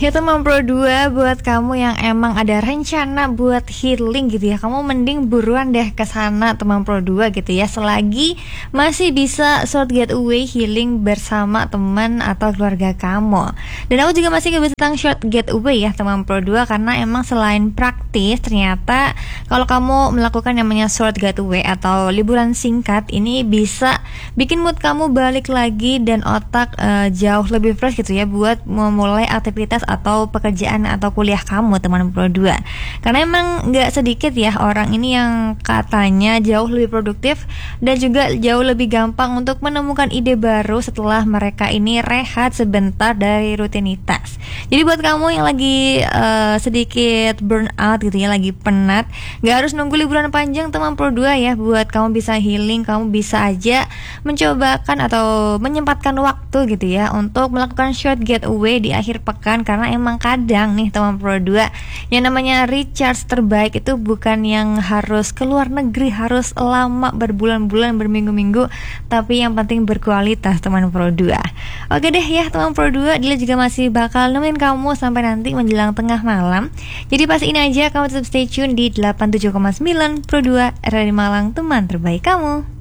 Ya teman Pro 2, buat kamu yang emang ada rencana buat healing gitu ya, kamu mending buruan deh ke sana teman Pro 2 gitu ya, selagi masih bisa short getaway healing bersama teman atau keluarga kamu. Dan aku juga masih ngebahas tentang short getaway ya teman Pro 2, karena emang selain praktis, ternyata kalau kamu melakukan namanya short getaway atau liburan singkat, ini bisa bikin mood kamu balik lagi dan otak jauh lebih fresh gitu ya, buat memulai aktivitas atau pekerjaan atau kuliah kamu teman Pro 2. Karena emang gak sedikit ya orang ini yang katanya jauh lebih produktif dan juga jauh lebih gampang untuk menemukan ide baru setelah mereka ini rehat sebentar dari rutinitas. Jadi buat kamu yang lagi sedikit burn out gitu ya, lagi penat, gak harus nunggu liburan panjang teman Pro 2 ya. Buat kamu bisa healing, kamu bisa aja mencobakan atau menyempatkan waktu gitu ya untuk melakukan short getaway di akhir pekan. Karena emang kadang nih teman Pro 2, yang namanya recharge terbaik itu bukan yang harus keluar negeri, harus lama berbulan-bulan, berminggu-minggu, tapi yang penting berkualitas teman Pro 2. Oke deh ya teman Pro 2, Dila juga masih bakal nemenin kamu sampai nanti menjelang tengah malam. Jadi pastiin aja kamu tetap stay tune di 87,9 Pro 2 RRI Malang, teman terbaik kamu.